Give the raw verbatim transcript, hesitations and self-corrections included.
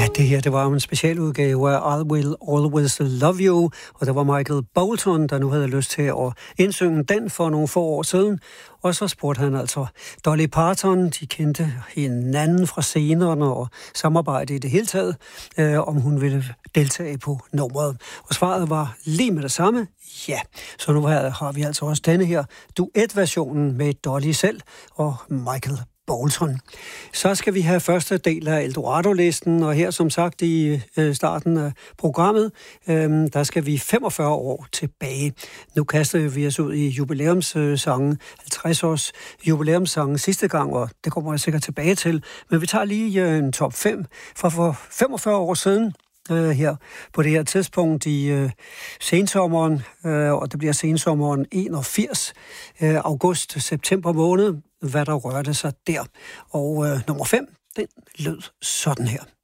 Ja, det her, det var en specialudgave af I Will Always Love You, og det var Michael Bolton, der nu havde lyst til at indsynge den for nogle få år siden. Og så spurgte han altså Dolly Parton, de kendte hinanden fra scenerne og samarbejde i det hele taget, øh, om hun ville deltage på nummeret. Og svaret var lige med det samme, ja. Så nu har vi altså også denne her duetversionen med Dolly selv og Michael Bolton. Så skal vi have første del af Eldorado-listen, og her som sagt i øh, starten af programmet, øh, der skal vi femogfyrre år tilbage. Nu kaster vi os ud i jubilæumssangen, halvtreds års jubilæumssangen sidste gang, og det kommer jeg sikkert tilbage til, men vi tager lige øh, en top fem fra for femogfyrre år siden. Uh, her på det her tidspunkt i uh, sensommeren, uh, og det bliver sensommeren enogfirs, uh, august-september måned, hvad der rørte sig der. Og uh, nummer fem, den lød sådan her.